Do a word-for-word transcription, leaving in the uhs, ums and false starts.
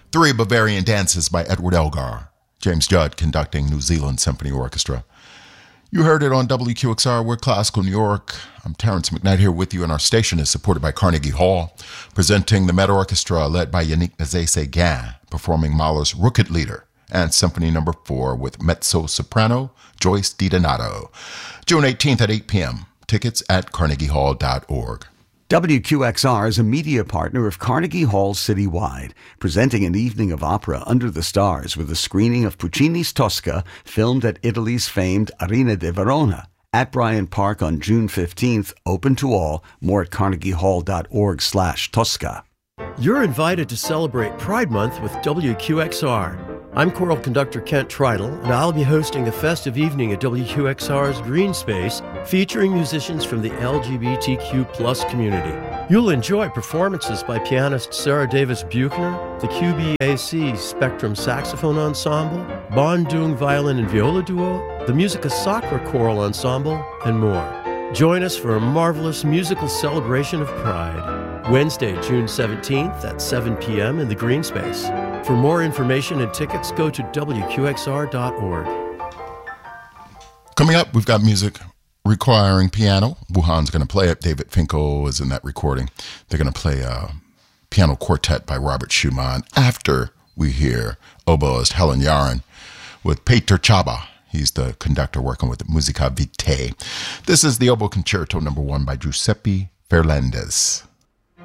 Three Bavarian Dances by Edward Elgar. James Judd conducting New Zealand Symphony Orchestra. You heard it on W Q X R, we're Classical New York. I'm Terrence McKnight here with you, and our station is supported by Carnegie Hall, presenting the Met Orchestra led by Yannick Nézet-Séguin, performing Mahler's Rückert-Lieder and Symphony Number four with mezzo-soprano Joyce DiDonato. June eighteenth at eight p.m. Tickets at carnegie hall dot org. W Q X R is a media partner of Carnegie Hall Citywide, presenting an evening of opera under the stars with a screening of Puccini's Tosca, filmed at Italy's famed Arena di Verona, at Bryant Park on June fifteenth, open to all. More at carnegie hall dot org slash Tosca. You're invited to celebrate Pride Month with W Q X R. I'm choral conductor Kent Tridle, and I'll be hosting a festive evening at W Q X R's Green Space featuring musicians from the L G B T Q plus community. You'll enjoy performances by pianist Sarah Davis Buchner, the Q B A C Spectrum Saxophone Ensemble, Bon Dung Violin and Viola Duo, the Musica Sacra Choral Ensemble, and more. Join us for a marvelous musical celebration of Pride. Wednesday, June seventeenth at seven p.m. in the Green Space. For more information and tickets, go to w q x r dot org. Coming up, we've got music requiring piano. Wuhan's going to play it. David Finkel is in that recording. They're going to play a piano quartet by Robert Schumann after we hear oboist Helen Yaron with Peter Chaba. He's the conductor working with Musica Vitae. This is the Oboe Concerto number one by Giuseppe Ferlandez.